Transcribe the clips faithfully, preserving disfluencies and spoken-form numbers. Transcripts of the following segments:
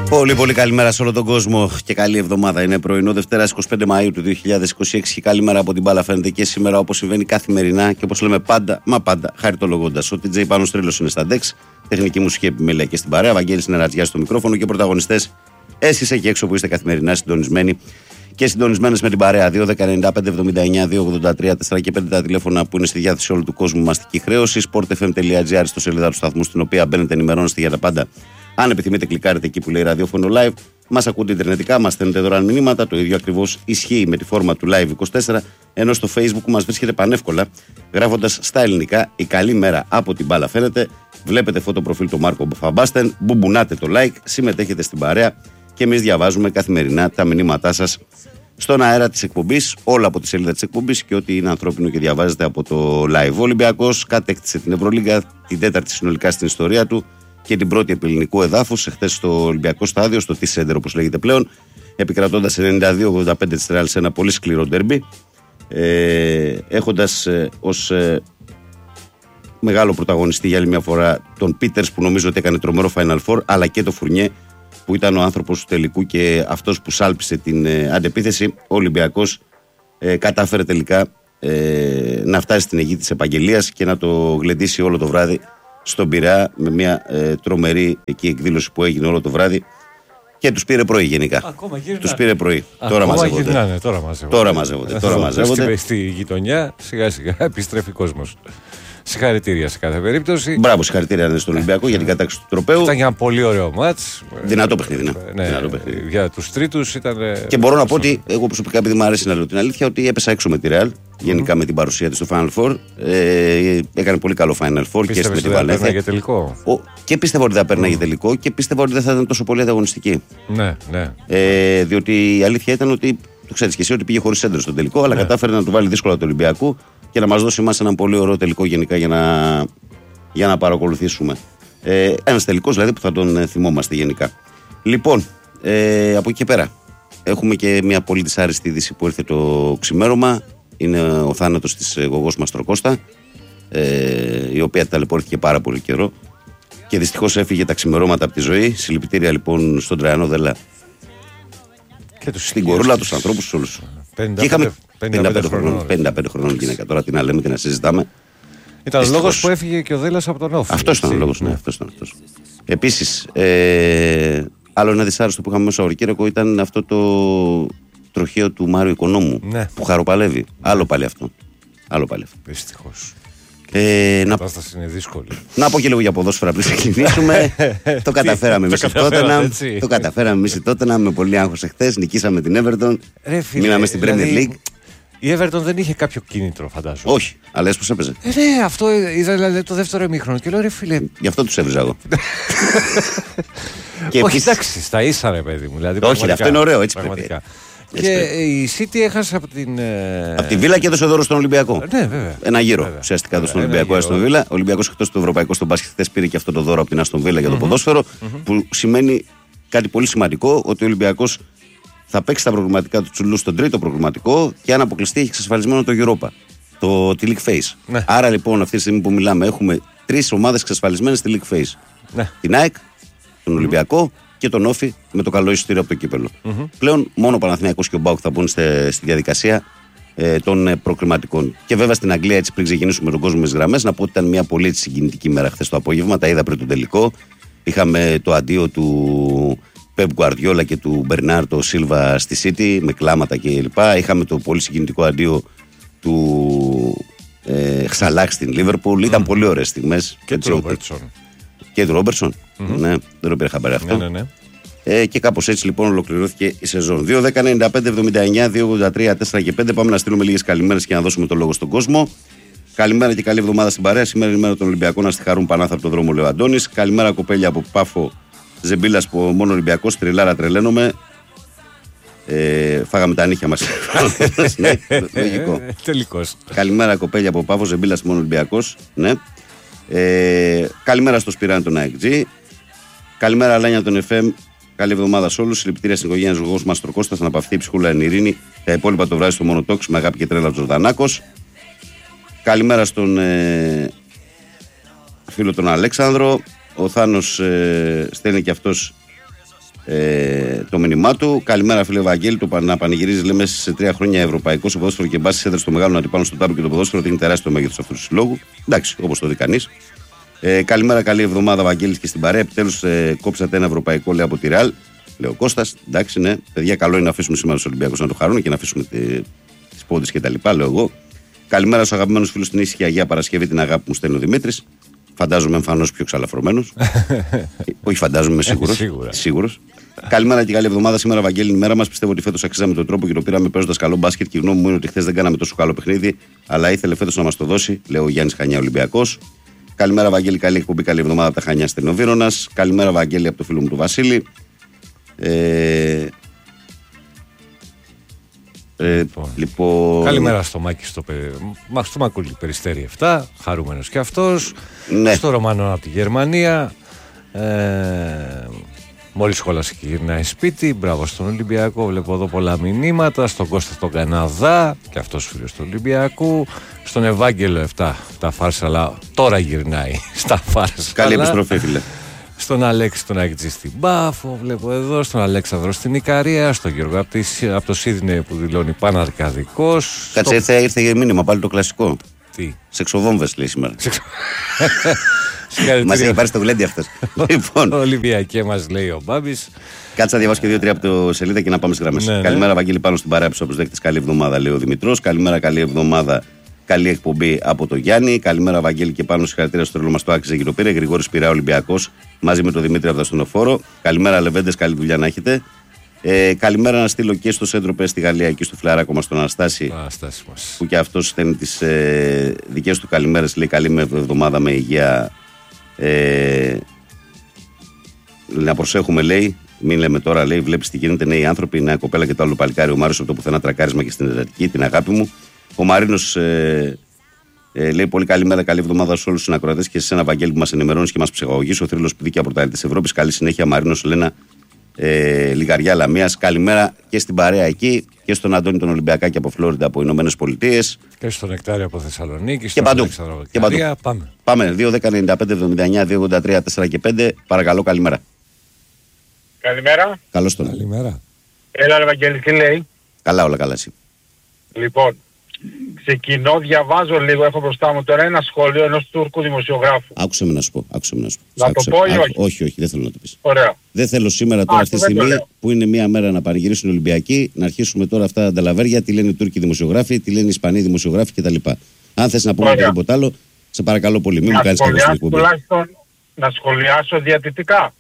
Πολύ πολύ καλημέρα σε όλο τον κόσμο και καλή εβδομάδα. Είναι πρωινό Δευτέρας είκοσι πέντε Μαΐου του δύο χιλιάδες είκοσι έξι και καλημέρα από την μπάλα φαίνεται και σήμερα όπως συμβαίνει καθημερινά και όπως λέμε πάντα, μα πάντα, χαριτολογώντας. Ο τι τζέι Πάνος Τρέλος είναι στα ντεξ, τεχνική μουσική επιμέλεια και στην παρέα, Βαγγέλης Νερατζιάς στο μικρόφωνο και πρωταγωνιστές εσείς εκεί έξω που είστε καθημερινά συντονισμένοι και συντονισμένες με την παρέα. Δύο δέκα ενενήντα πέντε εβδομήντα εννιά δύο ογδόντα τρία τέσσερα και πέντε τα τηλέφωνα που είναι στη διάθεση όλου του κόσμου. Μαστική χρέωση. sportfm.gr στο σελίδα του σταθμού στην οποία μπαίνετε, ενημερώνεστε για τα πάντα. Αν επιθυμείτε, κλικάρετε εκεί που λέει ραδιόφωνο live. Μας ακούτε ιντερνετικά, μας στέλνετε δωρεάν μηνύματα. Το ίδιο ακριβώς ισχύει με τη φόρμα του Live είκοσι τέσσερα. Ενώ στο Facebook μας βρίσκεται πανεύκολα, γράφοντας στα ελληνικά η καλή μέρα από την μπάλα φαίνεται. Βλέπετε φωτοπροφίλ του Μάρκο Φαμπάστεν, μπουμπουνάτε το like, συμμετέχετε στην παρέα και εμείς διαβάζουμε καθημερινά τα μηνύματά σας στον αέρα της εκπομπής, όλα από τη σελίδα της εκπομπής και ό,τι είναι ανθρώπινο και διαβάζετε από το live. Ο Ολυμπιακός κατέκτησε την Ευρωλίγκα, την τέταρτη συνολικά στην ιστορία του και την πρώτη επί ελληνικού εδάφους εχθές στο Ολυμπιακό Στάδιο, στο T-Center όπως λέγεται πλέον, επικρατώντας ενενήντα δύο ογδόντα πέντε της Ρεάλ σε ένα πολύ σκληρό ντέρμπι, ε, έχοντας ε, ως ε, μεγάλο πρωταγωνιστή για άλλη μια φορά τον Πίτερς που νομίζω ότι έκανε τρομερό Final Four, αλλά και το Φουρνιέ που ήταν ο άνθρωπος του τελικού και αυτός που σάλπισε την ε, αντεπίθεση. Ο Ολυμπιακός ε, κατάφερε τελικά ε, να φτάσει στην αιγή της επαγγελίας και να το γλεντήσει όλο το βράδυ στον Πειραιά με μια ε, τρομερή εκεί εκδήλωση που έγινε όλο το βράδυ και τους πήρε πρωί γενικά. Τους πήρε πρωί. Τώρα μαζεύονται. Γυρνάνε, τώρα μαζεύονται. Τώρα μαζεύονται. Τώρα μαζεύονται. Στη γειτονιά σιγά σιγά επιστρέφει κόσμος. Συγχαρητήρια σε κάθε περίπτωση. Μπράβο, συγχαρητήρια στον Ολυμπιακό για την κατάκτηση του τροπαίου. Ήταν ένα πολύ ωραίο μάτς. Δυνατό παιχνίδι, ναι. ναι. Δυνατό παιχνίδι. Για τους τρίτους ήταν. Και μπορώ να πω ότι εγώ προσωπικά, επειδή μου αρέσει να λέω την αλήθεια, ότι έπεσα έξω με τη Real. Γενικά mm-hmm. με την παρουσία της στο Final Four. Ε, έκανε πολύ καλό Final Four. Πίστευες και στην Βαλένθια. Για τελικό. Ο, και πίστευα ότι θα πέρναγε mm. τελικό και πίστευα ότι δεν θα ήταν τόσο πολύ ανταγωνιστική. Ναι, ναι. Ε, διότι η αλήθεια ήταν ότι. Το ξέρεις και εσύ ότι πήγε χωρίς σέντρο στον τελικό, αλλά ναι. κατάφερε να του βάλει δύσκολα του Ολυμπιακού και να μας δώσει εμάς έναν πολύ ωραίο τελικό γενικά για να, για να παρακολουθήσουμε. Ε, ένας τελικός δηλαδή που θα τον θυμόμαστε γενικά. Λοιπόν, ε, από εκεί και πέρα έχουμε και μια πολύ δυσάρεστη είδηση που ήρθε το ξημέρωμα. Είναι ο θάνατος της Γογός Μαστροκώστα, ε, η οποία ταλαιπωρήθηκε πάρα πολύ καιρό και δυστυχώς έφυγε τα ξημερώματα από τη ζωή. Συλληπιτήρια λοιπόν στον Τραϊανό Δελά. Και τους στην κορούλα, τους ανθρώπους, τους όλους. πενήντα πέντε, πενήντα πέντε χρονών, πενήντα πέντε χρονών γυναίκα. Τώρα τι να λέμε, τι να συζητάμε. Ήταν ο λόγος που έφυγε και ο Δέλλας από τον Όφη. Αυτός ήταν ο λόγος, ναι. Αυτός ήταν αυτός. Επίσης, ε, άλλο ένα δυσάρεστο που είχαμε μέσα Σαββατοκύριακο ήταν αυτό το τροχαίο του Μάριου Οικονόμου. Ναι. Που χαροπαλεύει. Άλλο πάλι αυτό. Άλλο πάλι αυτό. Δυστυχώς. Ε, η κατάσταση να... είναι δύσκολη. Να πω και λίγο για ποδόσφαιρα πριν ξεκινήσουμε. Το καταφέραμε εμείς η Τότεναμ. Το καταφέραμε εμείς η Τότεναμ με πολύ άγχος εχθές. Νικήσαμε την Everton. Ρε, φίλε, μείναμε στην Premier δηλαδή, League. Η Everton δεν είχε κάποιο κίνητρο, φαντάζομαι. Όχι, αλλά έσπω έπαιζε. Ε, ναι, αυτό είδα δηλαδή, το δεύτερο ημίχρονο και λέω ρε φίλε. Γι' αυτό του έβριζα εγώ. Όχι, επίσης... εντάξει, στα ίσα ρε παιδί μου. Δηλαδή, όχι, αυτό είναι ωραίο, έτσι πρέπει. Και η City έχασε από την. Από τη Βίλα και έδωσε δώρο στον Ολυμπιακό. Ναι, βέβαια. Ένα γύρο. Βέβαια. Ουσιαστικά έδωσε στον Ολυμπιακό, έδωσε στον Βίλα. Ο Ολυμπιακός εκτός του Ευρωπαϊκού στον μπάσκετ χθες πήρε και αυτό το δώρο από την Αστον Βίλα για το mm-hmm. ποδόσφαιρο. Mm-hmm. Που σημαίνει κάτι πολύ σημαντικό, ότι ο Ολυμπιακός θα παίξει τα προγραμματικά του Τσουλού στον τρίτο προγραμματικό και αν αποκλειστεί έχει εξασφαλισμένο το Europa. Το τη League Phase. Ναι. Άρα λοιπόν αυτή τη στιγμή που μιλάμε έχουμε τρεις ομάδες εξασφαλισμένες στη League Phase. Ναι. Την ΑΕΚ, τον Ολυμπιακό και τον Όφη με το καλό εισιτήριο από το κύπελο. Mm-hmm. Πλέον μόνο ο Παναθηναϊκός και ο Μπάουκ θα μπουν στη, στη διαδικασία ε, των ε, προκριματικών. Και βέβαια στην Αγγλία, έτσι πριν ξεκινήσουμε με τον κόσμο στις γραμμές, να πω ότι ήταν μια πολύ συγκινητική μέρα χθες το απόγευμα. Τα είδα πριν τον τελικό. Είχαμε το αντίο του Πεπ Γκουαρδιόλα και του Μπερνάρντο Σίλβα στη City με κλάματα κλπ. Είχαμε το πολύ συγκινητικό αντίο του ε, Χσαλάχ στην Λίβερπουλ. Mm. Ήταν πολύ ωραίες στιγμές. Και του Ρόμπερτσον. Και του Ρόμπερτσον. Mm-hmm. Ναι, δεν το πήρα χαμπάρι αυτό. Ναι, ναι, ναι. Ε, και κάπως έτσι λοιπόν ολοκληρώθηκε η σεζόν. δύο δέκα ενενήντα πέντε εβδομήντα εννιά δύο ογδόντα τρία τέσσερα και πέντε. Πάμε να στείλουμε λίγες καλημέρες και να δώσουμε το λόγο στον κόσμο. Καλημέρα και καλή εβδομάδα στην παρέα. Σήμερα είναι η μέρα των Ολυμπιακών. Να στη χαρούν Πανάθα από τον δρόμο, λέει ο Αντώνης. Καλημέρα κοπέλια από Πάφο Ζεμπίλας που μόνο Ολυμπιακός. Τριλάρα τρελαίνομαι. Ε, φάγαμε τα νύχια μας. Ναι, λογικό. Τελικώς. Καλημέρα κοπέλια από Πάφο Ζεμπίλας μόνο Ολυμπιακός. Ναι. Ε, καλημέρα στο Σπυράνι τον ΑΕΚΤΖ. Καλημέρα Αλάνια τον εφ εμ. Καλή εβδομάδα σε όλους. Συλληπιτήρια στην οικογένεια του Γογός Μαστροκώστας. Να αναπαυθεί η ψυχούλα εν ειρήνη. Τα υπόλοιπα το βράδυ στο Μονοτόξ με αγάπη και τρέλα του Ζορδανάκος. Καλημέρα στον ε, φίλο τον Αλέξανδρο. Ο Θάνος ε, στέλνει και αυτός ε, το μήνυμά του. Καλημέρα, φίλε Βαγγέλη. Το να πανηγυρίζει, λέμε, σε τρία χρόνια ευρωπαϊκό σε ποδόσφαιρο και μπάσει έδρε στο μεγάλο αντιπάνω στον τάμπο και το ποδόσφαιρο. Είναι τεράστιο μέγεθο αυτού του συλλόγου. Εντάξει, όπως το δει κανείς. Ε, καλημέρα, καλή εβδομάδα, Βαγγέλης, και στην παρέα. Επιτέλους ε, κόψατε ένα ευρωπαϊκό, λέει, από τη Ρεάλ. Λέω Κώστας, εντάξει, ναι. Παιδιά, καλό είναι να αφήσουμε σήμερα τους Ολυμπιακούς να το χαρούν και να αφήσουμε τις πόντες κτλ. Λέω εγώ. Καλημέρα στους αγαπημένους φίλους στην ήσυχη Αγία Παρασκευή, την αγάπη μου στέλνει ο Δημήτρης. Φαντάζομαι εμφανώς πιο ξαλαφρωμένος. Όχι, φαντάζομαι, είμαι σίγουρος. Σίγουρος. Καλημέρα και καλή εβδομάδα. Σήμερα, Βαγγέλη, η μέρα μας. Πιστεύω ότι φέτος αξίζαμε τον τρόπο και το πήραμε παίζοντας καλό μπάσκετ. Και η γνώμη μου είναι ότι χθες δεν κάναμε τόσο καλό παιχνίδι, αλλά ήθελε φέτος να μας το δώσει. Λέω ο Γιάννης Χανιά, Ολυμπιακός. Καλημέρα, Βαγγέλη, καλή εκπομπή, καλή εβδομάδα από τα Χανιά, Στενοβύρωνας. Καλημέρα, Βαγγέλη, από το φίλο μου του Βασίλη. Ε... Ε, λοιπόν. λοιπόν... Καλημέρα στο Μάκη, στο, Μα, στο Μακούλη Περιστέρι επτά, χαρούμενος και αυτός. Ναι. Στο Ρωμανό από τη Γερμανία. Ε, μόλις σχολαστική γυρνάει σπίτι. Μπράβο στον Ολυμπιακό. Βλέπω εδώ πολλά μηνύματα. Στον Κώστα τον Καναδά, και αυτός φίλος του Ολυμπιακού. Στον Ευάγγελο επτά, τα φάρσα, αλλά τώρα γυρνάει στα φάρσα. Καλή επιστροφή, φίλε. Στον Αλέξη τον Αγιτζή στην Πάφο, βλέπω εδώ. Στον Αλέξανδρο στην Ικαρία. Στον Γιώργο από, τη, από το Σίδνεϊ που δηλώνει παναρκαδικός. Κάτσε, ήρθε, ήρθε για μήνυμα πάλι το κλασικό. Τι? Σεξοβόμβες, λέει σήμερα. Μας έχει πάρει στο γλέντι αυτός. Λοιπόν. Ολυμπιακέ μας λέει ο Μπάμπης. Κάτσε να διαβάσω και δύο-τρία από το σελίδα και να πάμε στις γραμμές. Ναι, Καλημέρα, ναι. Βαγγέλη, πάνω στην παρέα όπως δέχτης. Καλή εβδομάδα, λέει ο Δημητρός. Καλημέρα, καλή εβδομάδα. Καλή εκπομπή από το Γιάννη. Καλημέρα, Βαγγέλη, και πάνω συγχαρητήρια στο τρέλο μας, το άξιζε και το πήρε. Γρηγόρης Πειραιά, Ολυμπιακός, μαζί με τον Δημήτρη από τα Στονοφόρο. Καλημέρα, Λεβέντες, καλή δουλειά να έχετε. Ε, καλημέρα να στείλω και στο Σέντροπε στη Γαλλία και στο Φιλαράκο μας, τον Αναστάση, Αναστάση μας, που και αυτός στέλνει τις ε, δικές του καλημέρες. Λέει καλή με εβδομάδα με υγεία. Ε, να προσέχουμε, λέει. Μην λέμε τώρα, λέει, βλέπεις τι γίνεται, νέοι άνθρωποι, νέα κοπέλα και το άλλο παλικάρι. Ο Μάριος από το πουθενά τρακάρισμα και στην Ερετική, την αγάπη μου. Ο Μαρίνος ε, ε, λέει πολύ καλή μέρα, καλή εβδομάδα σε όλους τους ακροατές και σε ένα, Βαγγέλη, που μας ενημερώνεις και μας ψυχαγωγείς. Ο θρύλος που δίκαια πρωτάλληλη της Ευρώπης. Καλή συνέχεια, Μαρίνος Λένα, ε, Λιγαριά Λαμίας. Καλημέρα και στην παρέα εκεί και στον Αντώνη τον Ολυμπιακάκη από Φλόριντα, από Ηνωμένες Πολιτείες. Και στον Νεκτάριο από Θεσσαλονίκη. Και παντού. Και παντού. Πάμε. Πάμε. δύο δέκα ενενήντα πέντε εβδομήντα εννιά δύο ογδόντα τρία τέσσερα και πέντε. Παρακαλώ, καλημέρα. Καλημέρα. Καλώς τον. Καλημέρα. Έλα, ρε Βαγγέλη, τι λέει? Καλά, όλα καλά, εσύ. Λοιπόν, ξεκινώ, διαβάζω λίγο, έχω μπροστά μου τώρα ένα σχόλιο ενός Τούρκου δημοσιογράφου. Άκουσε με να σου πω. Άκουσε με να σου πω. Να Άκουσε, το πω ή άκου, όχι? όχι, όχι, δεν θέλω να το πεις. Ωραία. Δεν θέλω σήμερα τώρα Α, αυτή τη δεν το στιγμή λέω. που είναι μια μέρα να πανηγυρίσουν οι Ολυμπιακοί, να αρχίσουμε τώρα αυτά τα νταλαβέρια, τι λένε οι Τούρκοι δημοσιογράφοι, τι λένε οι Ισπανοί δημοσιογράφοι κτλ. Αν θες να πούμε Ωραία. τίποτα άλλο, σε παρακαλώ πολύ, μην Να μου κάνεις κακό στην σχολιάσω εκπομπή. τουλάχιστον, να σχολιάσω διατητικά.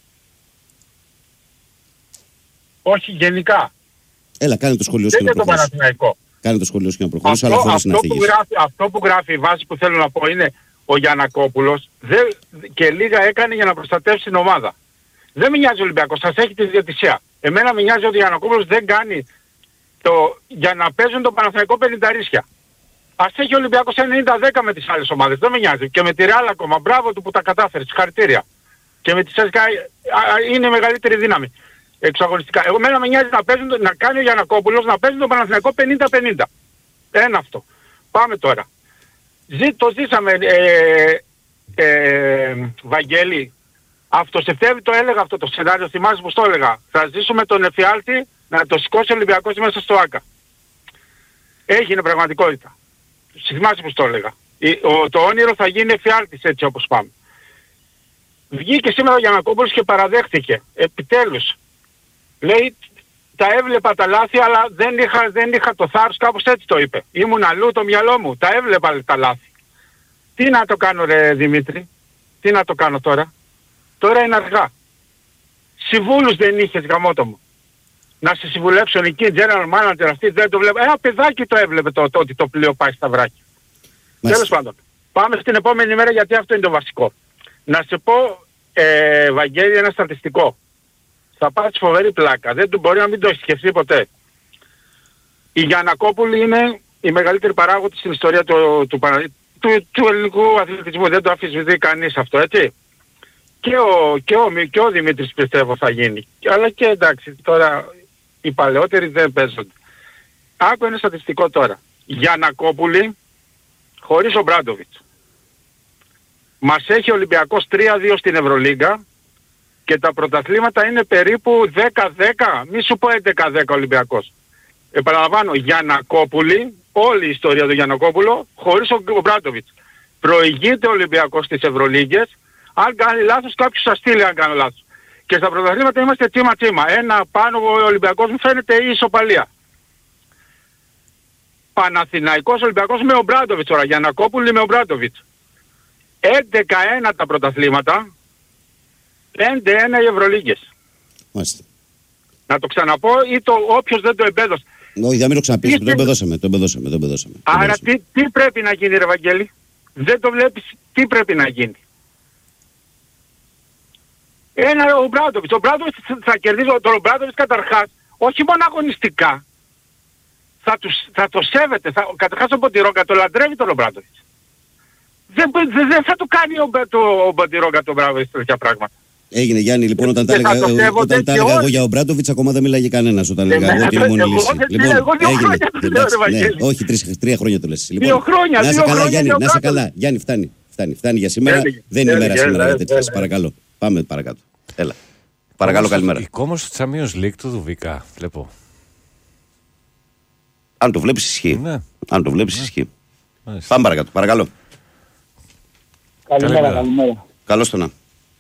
Όχι γενικά. Έλα, κάνε το σχολείο σου Δεν και να είναι το προχωρήσω. Παναθηναϊκό. Κάνε το σχολείο σου και να προχωρήσω, αλλά Αυτό, χωρίς να αυτό, που φύγεις. γράφει, αυτό που γράφει, η βάση που θέλω να πω είναι ο Γιαννακόπουλος δεν, και λίγα έκανε για να προστατεύσει την ομάδα. Δεν με νοιάζει ο Ολυμπιακός, σας έχει τη διαιτησία. Εμένα με νοιάζει ότι ο Γιαννακόπουλος δεν κάνει το, για να παίζουν το Παναθηναϊκό πενηνταρίσια. Ας έχει ο Ολυμπιακός ενενήντα δέκα με τις άλλες ομάδες, δεν με νοιάζει. Και με τη Ρεάλ ακόμα, μπράβο του που τα κατάφερε, συγχαρητήρια. Και με τη ΣΕΣΚΑ είναι μεγαλύτερη δύναμη εξαγωνιστικά. Εγώ μένα με νοιάζει να, παίζουν, να κάνει ο Γιαννακόπουλος να παίζει τον Παναθηναϊκό πενήντα πενήντα. Ένα αυτό. Πάμε τώρα. Ζή, το ζήσαμε, ε, ε, Βαγγέλη. Αυτό Σεπτέμβρη το έλεγα αυτό το σενάριο, θυμάσαι πως το έλεγα. Θα ζήσουμε τον εφιάλτη να το σηκώσει ο Ολυμπιακός μέσα στο ΆΚΑ. Έγινε πραγματικότητα. Θυμάσαι πως το έλεγα. Ο, το όνειρο θα γίνει εφιάλτης έτσι όπως πάμε. Βγήκε σήμερα ο Γιαννακόπουλος και παραδέχτηκε. Επιτέλους. Λέει, τα έβλεπα τα λάθη, αλλά δεν είχα, δεν είχα το θάρρος, κάπως έτσι το είπε. Ήμουν αλλού το μυαλό μου, τα έβλεπα τα λάθη. Τι να το κάνω, ρε Δημήτρη, τι να το κάνω τώρα? Τώρα είναι αργά. Συμβούλους δεν είχες, γαμώτο μου. Να σε συμβουλέψουν εκεί, general manager αυτή, δεν το βλέπω. Ένα παιδάκι το έβλεπε το, το ότι το πλοίο πάει στα βράκια. Τέλος πάντων. Πάμε στην επόμενη μέρα γιατί αυτό είναι το βασικό. Να σε πω, ε, Βαγγέλη, ένα στατιστικό. Θα πάρεις φοβερή πλάκα. Δεν του μπορεί να μην το έχει σκεφτεί ποτέ. Η Γιαννακόπουλη είναι η μεγαλύτερη παράγωτη στην ιστορία του, του, του, του ελληνικού αθλητισμού. Δεν το αμφισβητεί κανείς αυτό, έτσι. Και ο, και, ο, και ο Δημήτρης πιστεύω θα γίνει. Αλλά και εντάξει, τώρα οι παλαιότεροι δεν παίζονται. Άκου ένα στατιστικό τώρα. Γιαννακόπουλη χωρίς ο Μπράντοβιτς. Μας έχει ο Ολυμπιακός τρία δύο στην Ευρωλίγκα Και τα πρωταθλήματα είναι περίπου δέκα δέκα, μη σου πω έντεκα δέκα Ολυμπιακός. Επαναλαμβάνω, Γιαννακόπουλοι, όλη η ιστορία του Γιαννακόπουλου, χωρίς ο Μπράντοβιτς. Προηγείται ο Ολυμπιακός στις Ευρωλίγκες, αν κάνει λάθος κάποιος θα στείλει αν κάνει λάθος. Και στα πρωταθλήματα είμαστε τσίμα τσίμα. Ένα πάνω ο Ολυμπιακός μου φαίνεται η ισοπαλία. Παναθηναϊκός Ολυμπιακός με ο Μπράντοβιτς τώρα, Γιαννακόπουλοι με ο Μπράντοβιτς. έντεκα ένα τα πρωταθλήματα, πέντε ένα οι Ευρωλίγκες. Μάλιστα. Να το ξαναπώ ή το όποιος δεν το εμπέδωσε. Όχι, δεν μην το ξαναπείς, το εμπεδώσαμε, το εμπεδώσαμε, το εμπεδώσαμε. Άρα τι, τι πρέπει να γίνει ρε Βαγγέλη, δεν το βλέπεις, τι πρέπει να γίνει. Ένα ο Μπράντοβιτς, ο Μπράντοβιτς θα κερδίσει, τον Μπράντοβιτς καταρχάς, όχι μόνο αγωνιστικά, θα, τους, θα το σέβεται, θα, καταρχάς ο Μποντιρόγκα το λατρεύει τον Μπράντοβιτς. Δεν, δεν, δεν θα του κάνει ο, το, ο Μποντιρόγκα τον Μπράντοβιτς τέτοια πράγματα. Έγινε Γιάννη, λοιπόν, όταν τα έλεγα, όταν τα έλεγα εγώ για ο Μπράντοβιτς, ακόμα δεν μιλάγε κανένας όταν έλεγα εγώ ότι είναι μόνη λύση. Λοιπόν, έγινε. Όχι, τρία χρόνια το λες. Δύο χρόνια, να σε καλά, Γιάννη, να σε καλά. Γιάννη, φτάνει. Φτάνει, φτάνει για σήμερα. Δεν είναι μέρα σήμερα για τέτοιες. Παρακαλώ. Πάμε παρακάτω. Έλα. Παρακαλώ, καλημέρα. Η κόμωση του Champions League του Δουβίκα, βλέπω. Αν το βλέπεις ισχύει. Αν το βλέπεις ισχύει. Πάμε παρακάτω. Παρακαλώ. Καλημέρα, καλημέρα. Καλώς το να.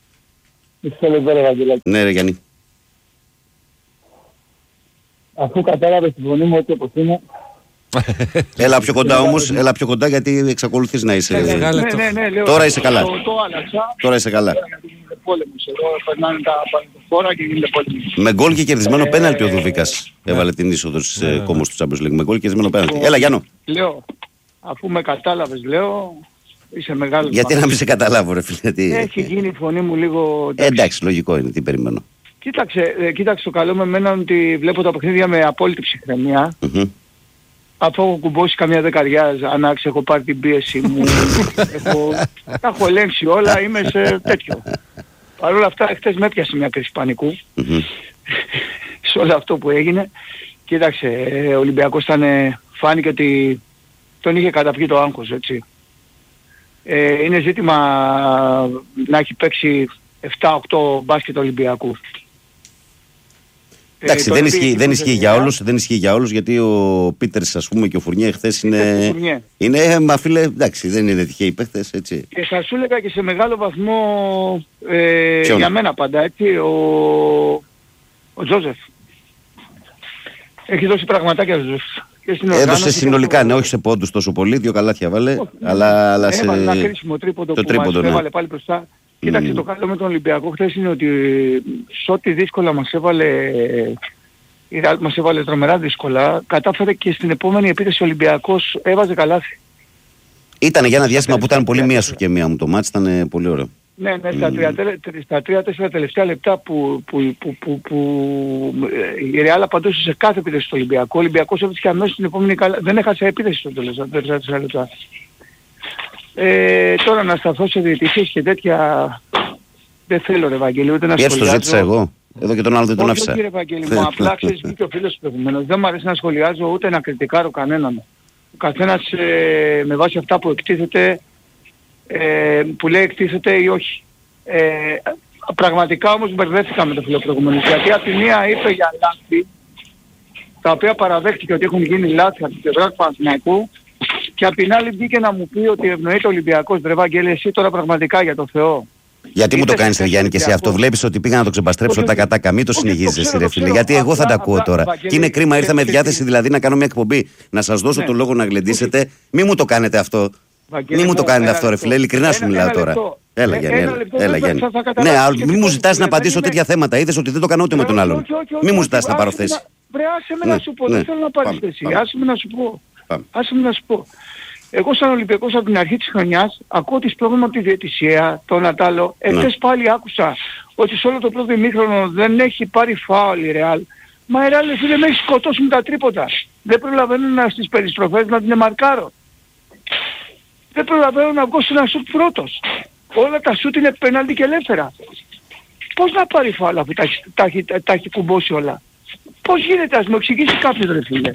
Ναι ρε Γιάννη. Αφού κατάλαβες τη φωνή μου έτσι όπως είναι. Έλα πιο κοντά όμως, έλα πιο κοντά γιατί εξακολουθείς να είσαι. Ναι, ναι, ναι, λέω, τώρα είσαι καλά. Το, το άλλαξα. Τώρα είσαι καλά. Γίνεται πόλεμος εδώ, περνάνε τα πανεπιστήμια και γίνεται πόλεμος. Με γκολ και κερδισμένο πέναλτι ο Δουβίκας έβαλε την είσοδο στις κόμμος του Champions League. Με γκολ και κερδισμένο πέναλτι. Έλα Γιάννο. Λέω, αφού με κατάλαβες λέω, είσαι μεγάλος. Γιατί να μην σε καταλάβω ρε φίλε. Έχει γίνει η φωνή μου λίγο... Εντάξει, λογικό είναι, τι περιμένω. Κοίταξε, ε, κοίταξε το καλό με εμένα ότι βλέπω τα παιχνίδια με απόλυτη ψυχραιμία. Mm-hmm. Αφού έχω κουμπώσει καμιά δεκαριά, ανάξει, έχω πάρει την πίεση μου, έχω, τα έχω ελέγξει όλα, είμαι σε τέτοιο. Παρ' όλα αυτά, χτες με έπιασε μια κρίση πανικού Mm-hmm. σε όλο αυτό που έγινε. Κοίταξε, ο Ολυμπιακός ήταν, φάνηκε ότι τον είχε καταπιεί το άγχος, έτσι. Ε, είναι ζήτημα να έχει παίξει επτά οκτώ μπάσκετ Ολυμπιακού. Εντάξει, ε, δεν, ισχύει, δεν, ισχύει για όλους, δεν ισχύει για όλους γιατί ο Πίτερς ας πούμε και ο Φουρνιέ χθες είναι... είναι μα φίλε, εντάξει, δεν είναι τυχαίοι παίχτες, έτσι. Και θα σου έλεγα και σε μεγάλο βαθμό ε, για μένα πάντα, έτσι, ο, ο Τζόζεφ. Έχει δώσει πραγματάκια ο Τζόζεφ. Έδωσε συνολικά, ναι, όχι σε πόντους τόσο πολύ, δύο καλάθια βάλε, όχι, αλλά, αλλά σε... Έβαλε ένα κρίσιμο τρίποντο το που τρίποντο, μας ναι. έβαλε πάλι μπροστά. Mm. Κοίταξε, το καλό με τον Ολυμπιακό χθες είναι ότι σε ό,τι δύσκολα μας έβαλε, μας έβαλε τρομερά δύσκολα, κατάφερε και στην επόμενη επίθεση ο Ολυμπιακός έβαζε καλάθι. Ήτανε για ένα διάστημα που ήταν πολύ μία σου και μία μου το μάτς, ήταν πολύ ωραίο. Ναι, ναι, στα τρία τέσσερα τελευταία λεπτά που, που, που, που, που η Ρεάλ απαντούσε σε κάθε επίθεση στο Ολυμπιακό. Ο Ολυμπιακός έβρισκε αμέσως την επόμενη καλά. Δεν έχασε επίθεση στο τέλος, στα τελευταία τέσσερα λεπτά. Ε, τώρα να σταθώ σε διαιτησίες και τέτοια δεν θέλω ρε Βαγγέλη, ούτε να σχολιάζω. Πιες το ζήτησα εγώ, εδώ και τον άλλο δεν τον άφησα. Όχι ρε Βαγγέλη μου, απλά ξέρεις και ο φίλος προηγουμένως. Δεν μου αρέσει να σχολιάζω ούτε να κριτικάρω κανέναν. Ο καθένας ε, με βάση αυτά που εκτίθεται, ε, που λέει εκτίθεται ή όχι. Ε, πραγματικά όμως μπερδεύτηκα με το φίλο προηγουμένως. Γιατί από τη μία είπε για λάθη, τα οποία παραδέχτηκε ότι έχουν γίνει λάθη από την πλευρά του Παναθηναϊκού. Και απ' την άλλη μπήκε να μου πει ότι ευνοείται ο Ολυμπιακός. Βρε Βαγγέλη, εσύ τώρα πραγματικά για το Θεό. Γιατί μου το κάνεις ρε Γιάννη και εσύ αυτό, βλέπεις ότι πήγα να το ξεπαστρέψω τα κατάκα, μην το συνεχίζεις ρε φίλε. Γιατί εγώ θα τα ακούω τώρα. Και είναι κρίμα, ήρθα με διάθεση δηλαδή να κάνω μια εκπομπή, να σας δώσω το λόγο να γλεντήσετε. Μη μου το κάνετε αυτό. Μη μου το κάνετε αυτό ρε φίλε, ειλικρινά σου μιλάω τώρα. Έλα Γιάννη, έλα Γιάννη. Ναι, μη μου ζητάς να απαντήσω τέτοια θέματα, είδες ότι δεν το κάνω ούτε με τον άλλον. Μη μου ζητάς να πάρω θέση. Βρε άσε με να σου πω, δεν θέλω να πάρεις θέση. Άσε με να σου πω. Άσε με να σου πω. Εγώ σαν Ολυμπιακός από την αρχή της χρονιάς ακούω τις πρόβλημα από τη διαιτησία, τον Ατάλο. Εχθές πάλι άκουσα ότι σε όλο το πρώτο ημίχρονο δεν έχει πάρει φάουλ η Ρεάλ. Μα η Ρεάλ δεν με έχει σκοτώσει με τα τρίποτα. Δεν προλαβαίνω να στις περιστροφές να την εμαρκάρω. Δεν προλαβαίνω να βγω σε ένα σουτ πρώτος. Όλα τα σουτ είναι πέναλτι και ελεύθερα. Πώς να πάρει φάουλ αφού τα, τα, τα, τα έχει κουμπώσει όλα. Πώς γίνεται, ας μου εξηγήσει κάποιος ρε φίλε.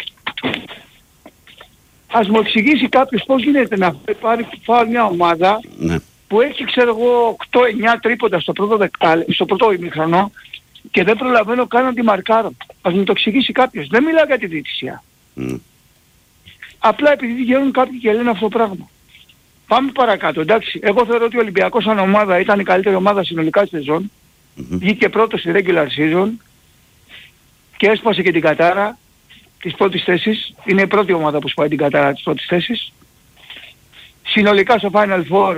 Ας μου εξηγήσει κάποιος πώς γίνεται να πάρει φάουλ μια ομάδα, ναι, που έχει ξέρω εγώ οκτώ εννιά τρίποντα στο πρώτο, δεκάλε, στο πρώτο ημίχρονο και δεν προλαβαίνω καν να τη μαρκάρω. Ας μου το εξηγήσει κάποιος. Δεν μιλάω για τη διαιτησία. Mm. Απλά επειδή βγαίνουν κάποιοι και λένε αυτό το πράγμα. Πάμε παρακάτω, εντάξει. Εγώ θεωρώ ότι ο Ολυμπιακός σαν ομάδα ήταν η καλύτερη ομάδα συνολικά στη σεζόν. Mm-hmm. Βγήκε πρώτος στη regular season και έσπασε και την κατάρα της πρώτης θέσης. Είναι η πρώτη ομάδα που σπάει την κατάρα της πρώτης θέσης. Συνολικά στο Final Four,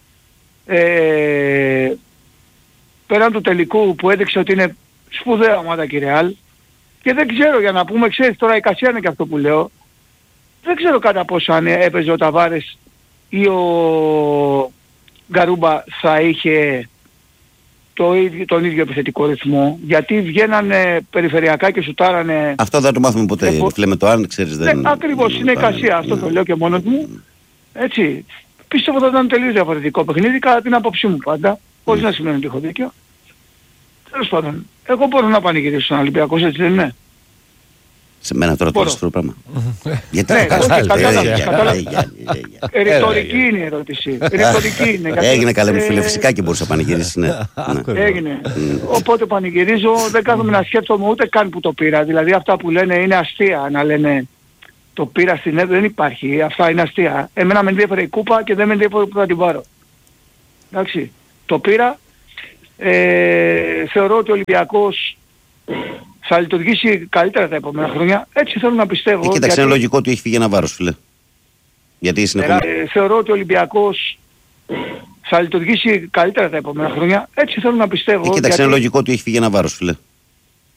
ε, πέραν του τελικού που έδειξε ότι είναι σπουδαία ομάδα και η Real, και δεν ξέρω, για να πούμε, ξέρεις τώρα η Κασία είναι και αυτό που λέω, δεν ξέρω κατά πόσο αν έπαιζε ο Ταβάρες ή ο Γκαρούμπα θα είχε το ίδιο, τον ίδιο επιθετικό ρυθμό, γιατί βγαίνανε περιφερειακά και σουτάρανε. Αυτό δεν το μάθουμε ποτέ, Επο... λέμε το αν ξέρεις δεν... Ναι, ακριβώς, είναι η Κασία, αυτό το λέω και μόνος μου. Έτσι, πίστευω ότι θα ήταν τελείως διαφορετικό παιχνίδι, κατά την άποψή μου πάντα, χωρίς να σημαίνει ότι έχω δίκιο. Τέλος πάντων, εγώ μπορώ να πανηγυρίσω στον Ολυμπιακό, έτσι δεν είναι? Σε μένα τώρα το αυτό το πράγμα. Γιατί ναι, κατάλαβες. Ρητορική είναι η ερώτηση. Ρητορική είναι. Έγινε καλέ μου φίλε, φυσικά και μπορείς να πανηγυρίσεις. Έγινε. Οπότε πανηγυρίζω, δεν κάθομαι να σκέφτομαι ούτε καν που το πήρα. Δηλαδή αυτά που λένε είναι αστεία, να λένε το πήρα στην ΕΔ, δεν υπάρχει. Αυτά είναι αστεία. Εμένα με ενδιαφέρει η κούπα και δεν με ενδιαφέρει που θα την πάρω. Εντάξει. Το πήρα. Ε, θεωρώ ότι ο Ολυμπιακός θα λειτουργήσει καλύτερα τα επόμενα χρόνια. Έτσι θέλω να πιστεύω. Ε, κοίταξε, γιατί... είναι λογικό ότι έχει φύγει ένα βάρος, φίλε. Γιατί συνεχώς... ε, θεωρώ ότι ο Ολυμπιακός θα λειτουργήσει καλύτερα τα επόμενα χρόνια. Έτσι θέλω να πιστεύω. Ε, κοίταξε, γιατί... είναι λογικό ότι έχει φύγει ένα βάρος, φίλε.